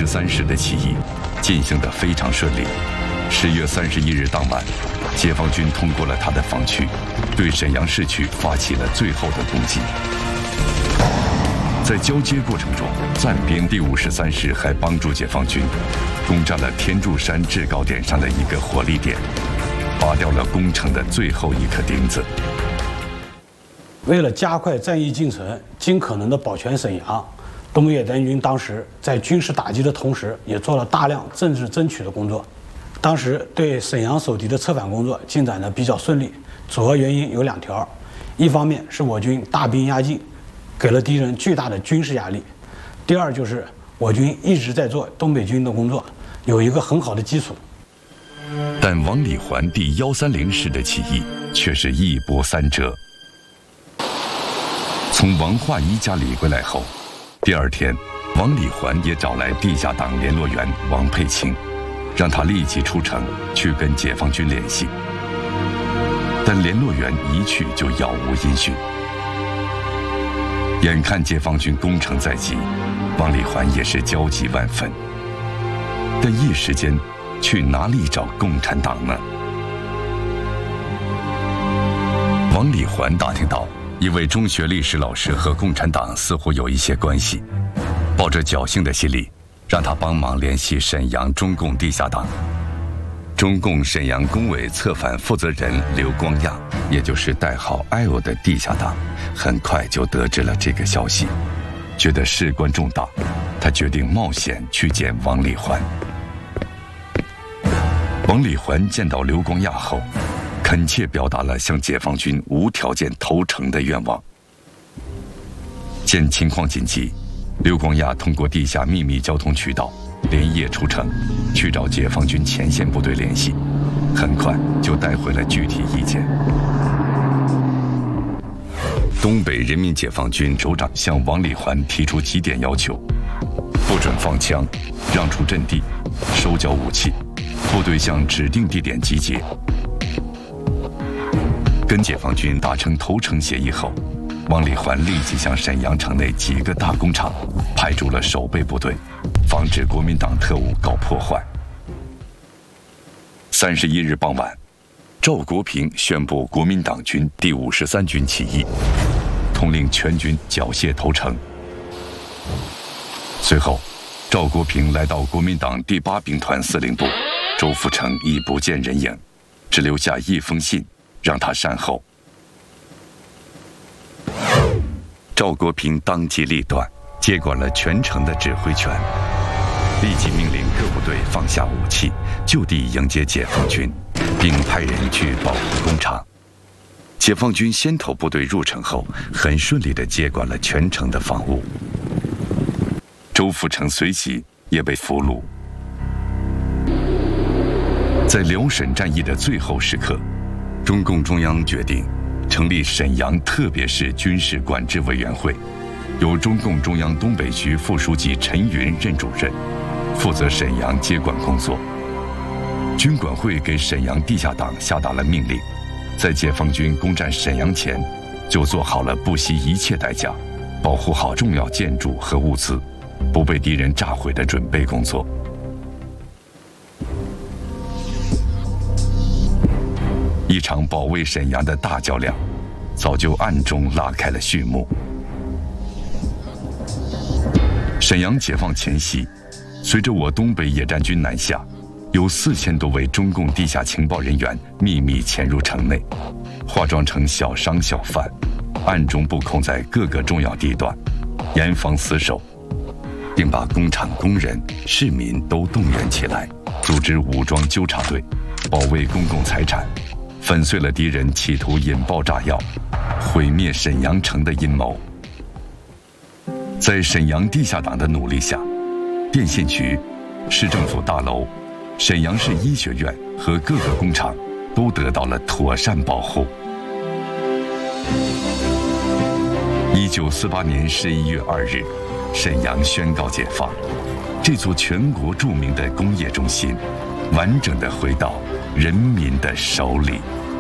53师的起义进行得非常顺利。10月31日当晚，解放军通过了他的防区，对沈阳市区发起了最后的攻击。在交接过程中，暂编第53师还帮助解放军攻占了天柱山制高点上的一个火力点，拔掉了攻城的最后一颗钉子。 为了加快战役进程，尽可能的保全沈阳，东野联军当时在军事打击的同时，也做了大量政治争取的工作。当时对沈阳守敌的策反工作进展得比较顺利，主要原因有2条：一方面是我军大兵压境，给了敌人巨大的军事压力；第二就是我军一直在做东北军的工作，有一个很好的基础。 但王礼环第130师的起义却是一波三折。从王化一家里回来后，第2天，王礼环也找来地下党联络员王佩卿，让他立即出城去跟解放军联系。但联络员一去就杳无音讯。眼看解放军攻城在即，王礼环也是焦急万分。但一时间，去哪里找共产党呢？王礼环打听到，一位中学历史老师和共产党似乎有一些关系，抱着侥幸的心理，让他帮忙联系沈阳中共地下党。中共沈阳工委策反负责人刘光亚，也就是代号 L 的地下党，很快就得知了这个消息，觉得事关重大，他决定冒险去见王礼环。王礼环见到刘光亚后，恳切表达了向解放军无条件投诚的愿望。见情况紧急，刘光亚通过地下秘密交通渠道连夜出城，去找解放军前线部队联系，很快就带回了具体意见。东北人民解放军首长向王礼环提出几点要求：不准放枪，让出阵地，收缴武器，部队向指定地点集结。跟解放军达成投诚协议后，王礼环立即向沈阳城内几个大工厂派驻了守备部队，防止国民党特务搞破坏。31日傍晚，赵国平宣布国民党军第53军起义，统领全军缴械投诚。随后，赵国平来到国民党第8兵团司令部，周福成已不见人影，只留下一封信让他善后。赵国平当机立断，接管了全城的指挥权，立即命令各部队放下武器，就地迎接解放军，并派人去保护工厂。解放军先头部队入城后，很顺利地接管了全城的防务。周福成随即也被俘虏。在辽沈战役的最后时刻，中共中央决定成立沈阳特别市军事管制委员会，由中共中央东北局副书记陈云任主任，负责沈阳接管工作。军管会给沈阳地下党下达了命令，在解放军攻占沈阳前，就做好了不惜一切代价，保护好重要建筑和物资，不被敌人炸毁的准备工作。一场保卫沈阳的大较量，早就暗中拉开了序幕。沈阳解放前夕，随着我东北野战军南下，有4000多位中共地下情报人员秘密潜入城内，化妆成小商小贩，暗中布控在各个重要地段，严防死守，并把工厂工人、市民都动员起来，组织武装纠察队，保卫公共财产，粉碎了敌人企图引爆炸药、毁灭沈阳城的阴谋。在沈阳地下党的努力下，电信局、市政府大楼、沈阳市医学院和各个工厂都得到了妥善保护。1948年11月2日，沈阳宣告解放，这座全国著名的工业中心，完整地回到人民的手里。